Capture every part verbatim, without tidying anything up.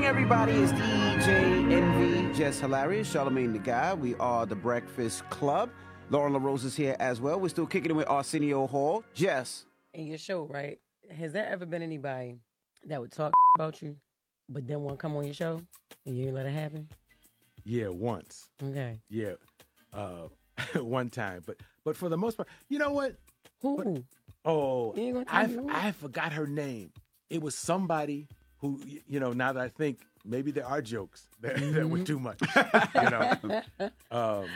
morning, everybody. It's D J Envy, Jess Hilarious, Charlamagne the Guy. We are the Breakfast Club. Lauren LaRose is here as well. We're still kicking it with Arsenio Hall. Jess. In your show, right? Has there ever been anybody that would talk about you, but then want to come on your show and you didn't let it happen? Yeah, once. Okay. Yeah, uh, one time. But but for the most part, you know what? Who? But, oh, You ain't gonna tell I me who? I forgot her name. It was somebody who, you know, now that I think, maybe there are jokes that, Mm-hmm. that were too much, you know. um,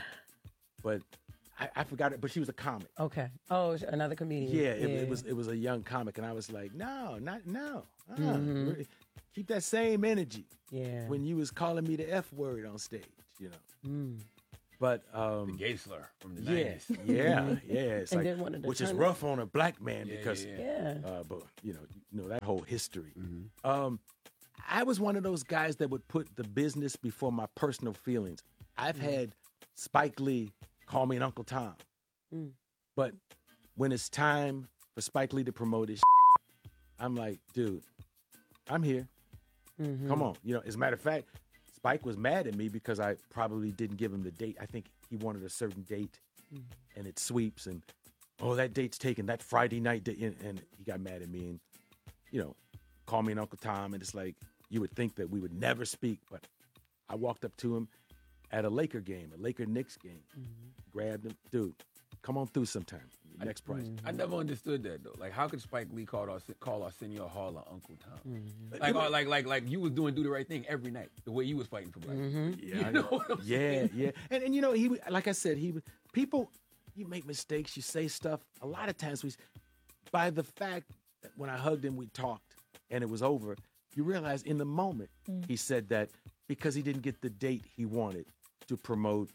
but I, I forgot it. But she was a comic. Okay. Oh, sh- another comedian. Yeah, it, it was it was a young comic, and I was like, no, not no. Uh, Mhm. Keep that same energy Yeah. when you was calling me the F word on stage, you know. Mm. But um, The gay slur from the yeah, nineties. yeah, yeah. It's And like, then wanted to which is turn- rough on a black man Yeah, because, yeah, Yeah. Uh, but you know, you know that whole history. Mm-hmm. Um, I was one of those guys that would put the business before my personal feelings. I've had Spike Lee call me an Uncle Tom, Mm. but when it's time for Spike Lee to promote his, I'm like, dude, I'm here. Mhm. Come on. You know, as a matter of fact, Spike was mad at me because I probably didn't give him the date. I think he wanted a certain date, and it sweeps, and oh, that date's taken. That Friday night date, and, and he got mad at me, and you know, called me an Uncle Tom, and it's like you would think that we would never speak, but I walked up to him at a Laker game, a Laker Knicks game, grabbed him, dude, come on through sometime. Your next price. I never understood that though. Like, how could Spike Lee call Ars- call Arsenio Hall an Uncle Tom? Mm-hmm. Like, or like, like, like you was doing do the right thing every night, the way you was fighting for black. Mm-hmm. people. Yeah, I You know. know what I'm yeah, saying? yeah. And and you know, he would- like I said, he would- people, you make mistakes, you say stuff. A lot of times we, by the fact that when I hugged him, we talked, and it was over. You realize in the moment he said that because he didn't get the date he wanted to promote,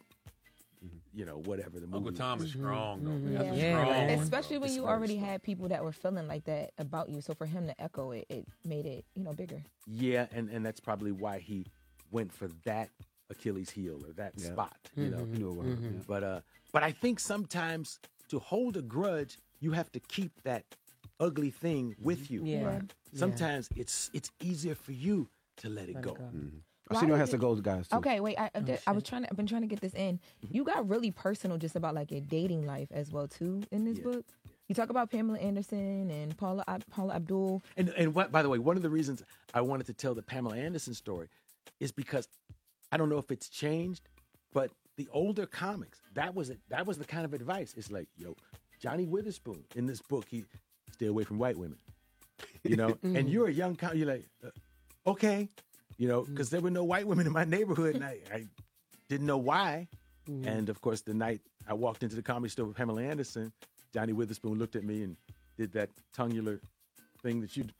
you know, whatever the movie. Uncle Tom is strong though. Mhm. Man. That's a Yeah, strong man. one, Especially bro. when It's you very already strong. had people that were feeling like that about you. So for him to echo it, it made it, you know, bigger. Yeah, and and that's probably why he went for that Achilles heel or that Yeah. spot. You know. You know what? Mhm. Yeah. But uh, but I think sometimes to hold a grudge, you have to keep that ugly thing with you. Yeah. Right. Sometimes it's it's easier for you to let it Let it go. go. Arsenio Why has is to it- go, guys. Too. Okay, wait. I, I, did- I was shit. trying to. I've been trying to get this in. You got really personal, just about like your dating life as well too in this Yeah. book. You talk about Pamela Anderson and Paula Ab- Paula Abdul. And and what by the way, one of the reasons I wanted to tell the Pamela Anderson story is because I don't know if it's changed, but the older comics, that was it. That was the kind of advice. It's like, yo, Johnny Witherspoon in this book, he stay away from white women. You know, and you're a young comic, you're like, uh, okay, you know, because there were no white women in my neighborhood, and I, I didn't know why. And of course, the night I walked into the comedy store with Pamela Anderson, Johnny Witherspoon looked at me and did that tongular thing that you,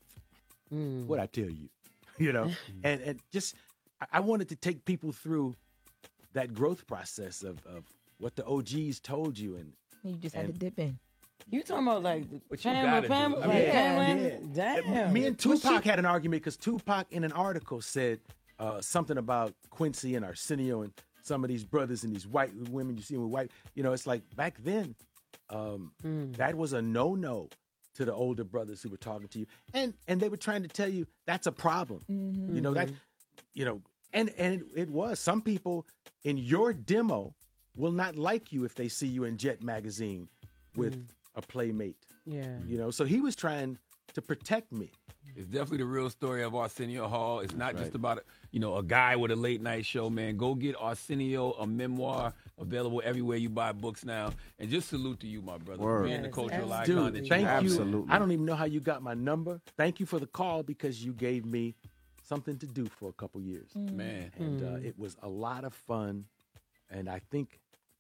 Mm. what I tell you, you know, and and just I- I wanted to take people through that growth process of of what the O Gs told you, and You just had to And- dip in. You talking about like What you Pamela, gotta do. Pamela, I like mean, Pamela? yeah. Damn. Me and Tupac had an argument because Tupac in an article said uh, something about Quincy and Arsenio and some of these brothers and these white women you see with white. You know, it's like back then, um, Mm. that was a no-no to the older brothers who were talking to you, and and they were trying to tell you that's a problem. You know that, you know, and and it, it was. Some people in your demo will not like you if they see you in Jet magazine with a playmate. Yeah. You know, so he was trying to protect me. It's definitely the real story of Arsenio Hall. It's not just Right. about, you know, a guy with a late night show, man. Go get Arsenio, a memoir, available everywhere you buy books now. And just salute to you, my brother, for Word. being the Yes, cultural absolutely. icon that Dude, you thank are. you. Absolutely. I don't even know how you got my number. Thank you for the call because you gave me something to do for a couple years. Man. And uh, it was a lot of fun. And I think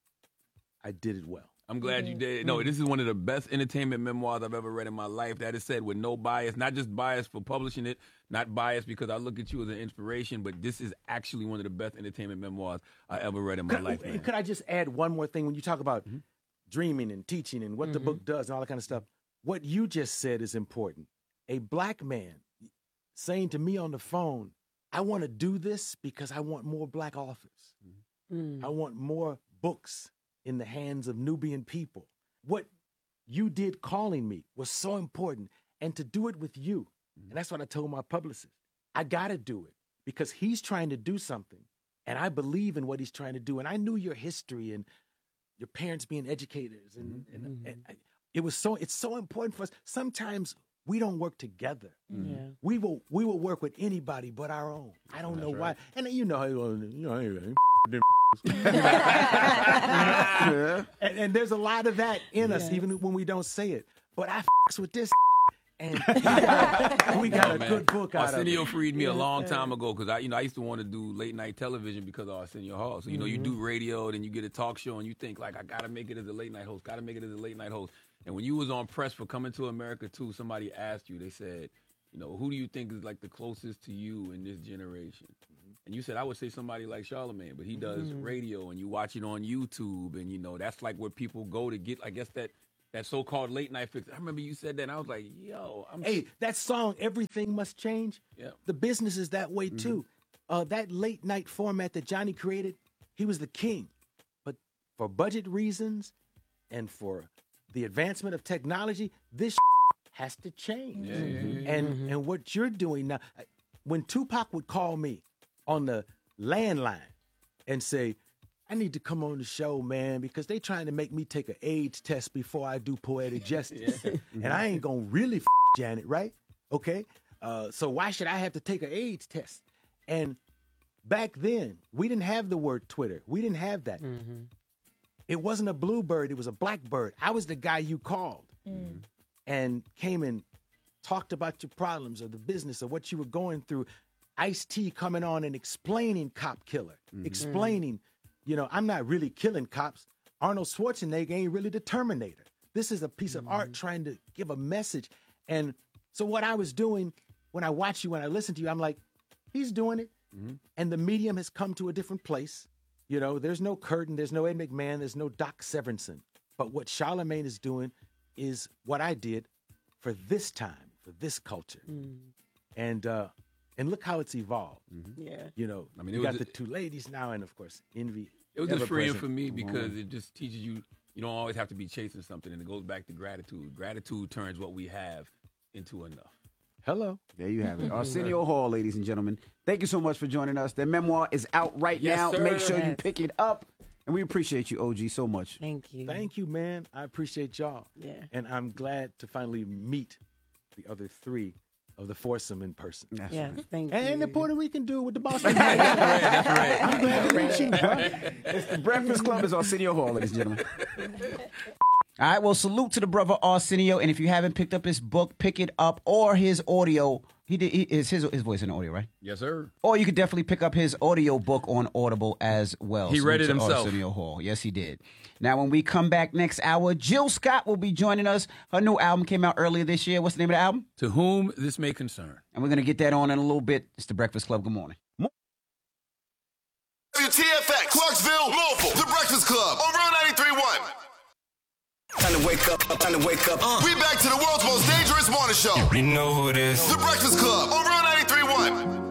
I did it well. I'm glad you did. No, this is one of the best entertainment memoirs I've ever read in my life. That is said with no bias, not just bias for publishing it, not bias because I look at you as an inspiration, but this is actually one of the best entertainment memoirs I ever read in my Could, life, man. could I just add one more thing? When you talk about dreaming and teaching and what the book does and all that kind of stuff, what you just said is important. A black man saying to me on the phone, I want to do this because I want more black authors. Mm. I want more books in the hands of Nubian people. What you did calling me was so important. And to do it with you, and that's what I told my publicist. I got to do it because he's trying to do something, and I believe in what he's trying to do. And I knew your history and your parents being educators, and, and, Mm-hmm. and I, it was so it's so important for us. Sometimes we don't work together. Yeah. We will we will work with anybody but our own. I don't know why. And you know, you know, you know Yeah. and, and there's a lot of that in us, Yes. even when we don't say it. But I f***s with this, and we got, we got Oh, a man. good book out of Arsenio it. freed me a long time ago because I, you know, I used to want to do late night television because of Arsenio Hall. So you know, you do radio, then you get a talk show, and you think like, I gotta make it as a late night host, gotta make it as a late night host. And when you was on press for Coming to America too, somebody asked you, they said, you know, who do you think is like the closest to you in this generation? And you said, I would say somebody like Charlamagne, but he does radio, and you watch it on YouTube, and you know, that's like where people go to get, I guess, that that so-called late night fix. I remember you said that, and I was like, yo, I'm Hey, that song, Everything Must Change, Yeah. the business is that way too. Uh, that late night format that Johnny created, he was the king. But for budget reasons and for the advancement of technology, this has to change. Yeah, yeah, yeah, And and what you're doing now, when Tupac would call me on the landline and say, I need to come on the show, man, because they trying to make me take an AIDS test before I do Poetic Justice. And I ain't going to really f- Janet, right? Okay? Uh, so why should I have to take an AIDS test? And back then, we didn't have the word Twitter. We didn't have that. It wasn't a bluebird. It was a blackbird. I was the guy you called and came and talked about your problems or the business or what you were going through. Ice-T coming on and explaining Cop Killer, explaining, you know, I'm not really killing cops. Arnold Schwarzenegger ain't really the Terminator. This is a piece of art trying to give a message. And so what I was doing when I watch you, when I listen to you, I'm like, he's doing it. And the medium has come to a different place. You know, there's no Curtin, there's no Ed McMahon, there's no Doc Severinsen. But what Charlamagne is doing is what I did for this time, for this culture. And uh, and look how it's evolved. Yeah. You know, I mean, you it got was- the two ladies now, and of course, Envy. It was just freeing ever-present. for me because it just teaches you you don't always have to be chasing something, and it goes back to gratitude. Gratitude turns what we have into enough. Hello. There you have it. Arsenio Hall, ladies and gentlemen. Thank you so much for joining us. The memoir is out right Yes, now. sir. Make sure you Yes. pick it up. And we appreciate you, O G, so much. Thank you. Thank you, man. I appreciate y'all. Yeah. And I'm glad to finally meet the other three of the foursome in person. That's Yeah. right. Thank you. And the Puerto Rican dude with the Boston. That's right. I'm glad to meet you, bro. It's the Breakfast Club. Is Arsenio Hall, ladies and gentlemen. All right, well, salute to the brother Arsenio. And if you haven't picked up his book, pick it up, or his audio. He did he, is his his voice in the audio, right? Yes, sir. Or you could definitely pick up his audio book on Audible as well. He read it Salute to himself. Arsenio Hall. Yes, he did. Now, when we come back next hour, Jill Scott will be joining us. Her new album came out earlier this year. What's the name of the album? To whom this may concern. And we're going to get that on in a little bit. It's the Breakfast Club. Good morning. W T F X, Clarksville, Louisville, The Breakfast Club on Real ninety-three point one. Time to wake up, time to wake up. Uh. We back to the world's most dangerous morning show. You know who it is. The Breakfast Club on Real ninety-three point one.